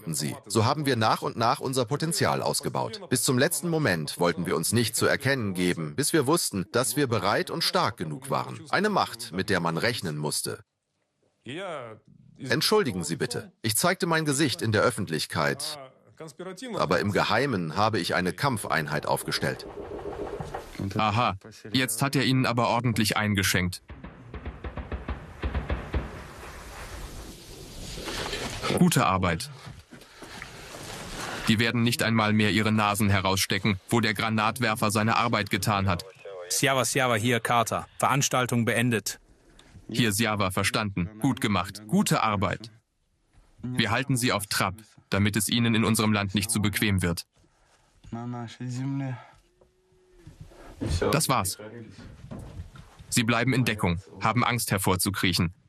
konnten sie. So haben wir nach und nach unser Potenzial ausgebaut. Bis zum letzten Moment wollten wir uns nicht zu erkennen geben, bis wir wussten, dass wir bereit und stark genug waren. Eine Macht, mit der man rechnen musste. Entschuldigen Sie bitte. Ich zeigte mein Gesicht in der Öffentlichkeit, aber im Geheimen habe ich eine Kampfeinheit aufgestellt. Aha, jetzt hat er Ihnen aber ordentlich eingeschenkt. Gute Arbeit. Die werden nicht einmal mehr ihre Nasen herausstecken, wo der Granatwerfer seine Arbeit getan hat. Sjava, hier Carter. Veranstaltung beendet. Hier Sjava, verstanden. Gut gemacht. Gute Arbeit. Wir halten Sie auf Trab, damit es Ihnen in unserem Land nicht zu bequem wird. Das war's. Sie bleiben in Deckung, haben Angst hervorzukriechen.